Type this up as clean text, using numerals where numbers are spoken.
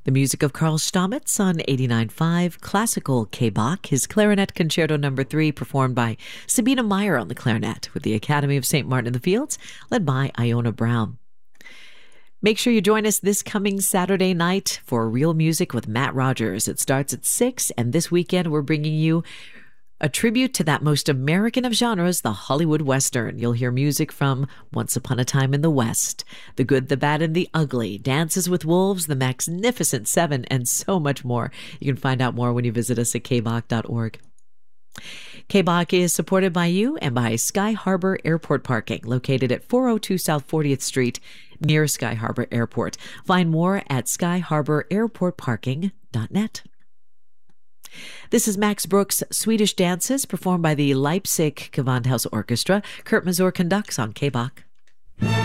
The music of Karl Stamitz on 89.5 Classical K-Bach, his Clarinet Concerto No. 3 performed by Sabina Meyer on the clarinet with the Academy of St. Martin in the Fields, led by Iona Brown. Make sure you join us this coming Saturday night for Real Music with Matt Rogers. It starts at 6, and this weekend we're bringing you a tribute to that most American of genres, the Hollywood Western. You'll hear music from Once Upon a Time in the West, The Good, the Bad, and the Ugly, Dances with Wolves, The Magnificent Seven, and so much more. You can find out more when you visit us at kbach.org. K-Bach is supported by you and by Sky Harbor Airport Parking, located at 402 South 40th Street near Sky Harbor Airport. Find more at skyharbor.airportparking.net. This is Max Bruch's Swedish Dances, performed by the Leipzig Gewandhaus Orchestra. Kurt Mazur conducts on K-Bach.